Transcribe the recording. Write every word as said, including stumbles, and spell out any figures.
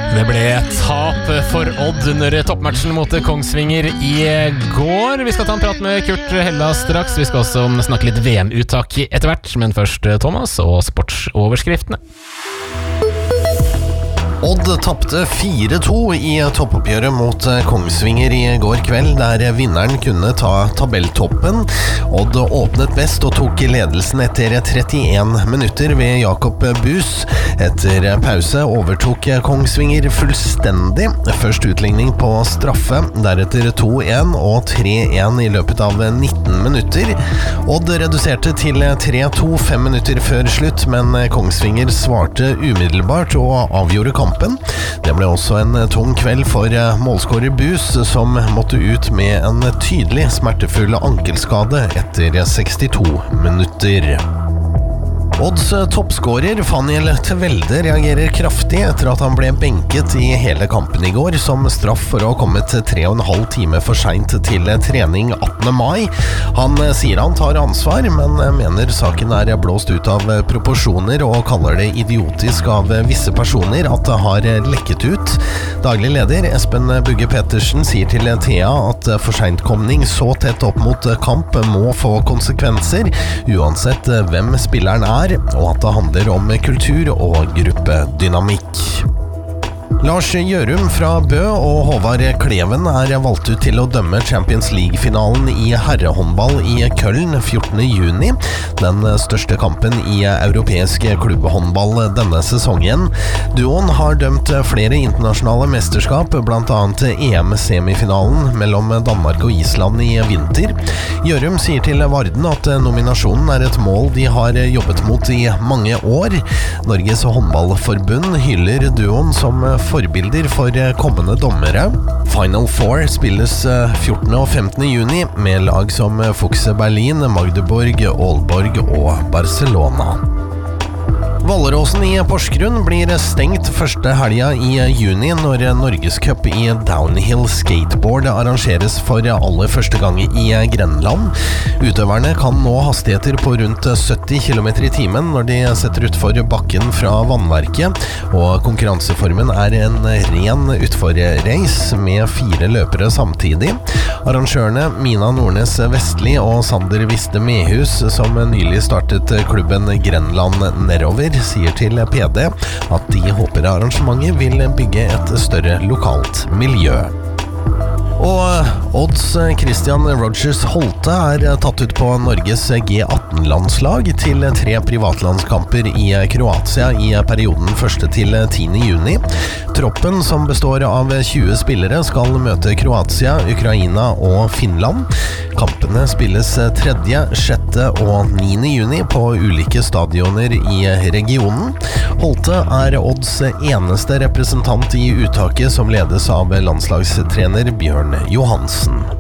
Det ble tap for Odd under toppmatchen mot Kongsvinger i går. Vi skal ta en prat med Kurt Hella straks. Vi skal også snakke litt V M-uttak etter hvert, men først Thomas og sportsoverskriftene. Odd tappte fire to i toppoppgjøret mot Kongsvinger i går kveld, der vinneren kunne ta tabelltoppen. Odd åpnet best og tok ledelsen etter trettien minutter ved Jakob Bus. Etter pause overtok Kongsvinger fullstendig. Først utligning på straffe, deretter to en og tre en i løpet av nitten minutter. Odd reduserte til tre to fem minutter før slutt, men Kongsvinger svarte umiddelbart og avgjorde kampen. Det ble også en tung kveld for målskårer Bus, som måtte ut med en tydelig smertefull ankelskade etter sekstito minutter. Odds toppskårer Faniel Tvelde reagerer kraftig etter at han ble benket i hele kampen i går som straff for å ha kommet tre og en halv time for sent til trening attende mai. Han sier han tar ansvar, men mener saken er blåst ut av proporsjoner og kaller det idiotisk av visse personer at det har lekket ut. Daglig leder Espen Bugge Pettersen sier til Thea at forsentkomning så tett opp mot kamp må få konsekvenser, uansett hvem spilleren er, og at det handler om kultur og gruppedynamikk. Lars Gjørum fra Bø og Håvard Kleven er valgt ut til å dømme Champions League-finalen i herrehåndball i Köln fjortende juni, den største kampen i europeisk klubbhåndball denne sesongen. Duoen har dømt flere internasjonale mesterskap, blant annet E M-semifinalen mellom Danmark og Island i vinter. Gjørum sier til Varden at nominasjonen er et mål de har jobbet mot i mange år. Norges håndballforbund hyller duoen som forbilder for kommende dommere. Final Four spilles fjortende og femtende juni med lag som Fuchs Berlin, Magdeburg, Aalborg og Barcelona. Valleråsen i Porsgrunn blir stengt første helga i juni når Norgescup i downhill skateboard arrangeres for aller første gang i Grenland. Utøverne kan nå hastigheter på rundt sytti kilometer i timen når de setter utfor bakken fra vannverket, og konkurranseformen er en ren utforrace med fire løpere samtidig. Arrangørene Mina Nordnes Vestli og Sander Viste Mehus, som nylig startet klubben Grenland Nedover, sier til P D at de håper arrangementet vil bygge et større lokalt miljø. Og Odds Christian Rogers Holte er tatt ut på Norges G atten-landslag til tre privatlandskamper i Kroatia i perioden første til tiende juni. Troppen, som består av tjue spillere, skal møte Kroatia, Ukraina og Finland. Kampene spilles tredje, sjette og niende juni på ulike stadioner i regionen. Holte er Odds eneste representant i uttaket som ledes av landslagstrener Bjørn Johansen.